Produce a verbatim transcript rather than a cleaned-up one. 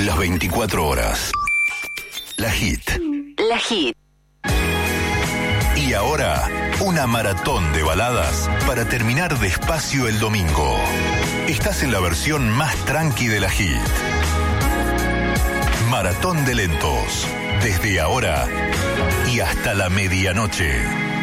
Las veinticuatro horas. La Hit. La Hit. Y ahora, una maratón de baladas para terminar despacio el domingo. Estás en la versión más tranqui de la Hit. Maratón de lentos. Desde ahora y hasta la medianoche.